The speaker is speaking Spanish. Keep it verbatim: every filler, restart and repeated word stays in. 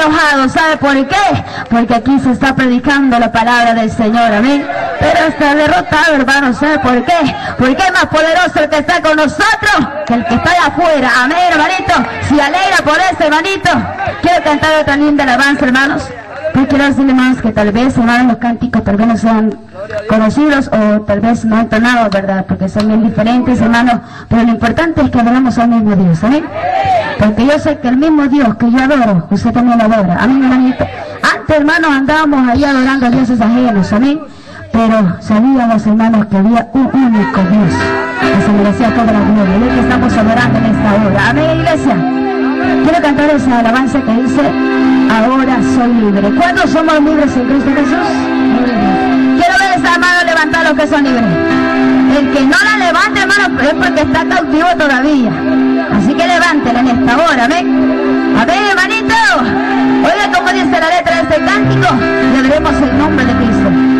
enojado. ¿Sabe por qué? Porque aquí se está predicando la palabra del Señor, amén. Pero está derrotado, hermano. ¿Sabe por qué? Porque es más poderoso el que está con nosotros que el que está de afuera, amén, hermanito. Si alegra por eso, hermanito. Quiero cantar otra linda alabanza, hermanos. Pero quiero decirle, hermanos, que tal vez, hermanos, los cánticos tal vez no sean conocidos o tal vez no entonados, ¿verdad? Porque son bien diferentes, hermanos. Pero lo importante es que adoramos al mismo Dios, amén. Porque yo sé que el mismo Dios que yo adoro, usted también lo adora, amén, hermanito. Antes, hermanos, andábamos ahí adorando a dioses ajenos, amén. Pero sabíamos, hermanos, que había un único Dios que se merecía toda la gloria, y el que estamos adorando en esta hora, amén, iglesia. Quiero cantar esa alabanza que dice: ahora soy libre. ¿Cuándo somos libres en Cristo Jesús? Quiero ver esa mano levantar los que son libres. El que no la levante, hermano, es porque está cautivo todavía. Así que levántela en esta hora, amén. Amén, hermanito. Oiga cómo dice la letra de este cántico. Le daremos el nombre de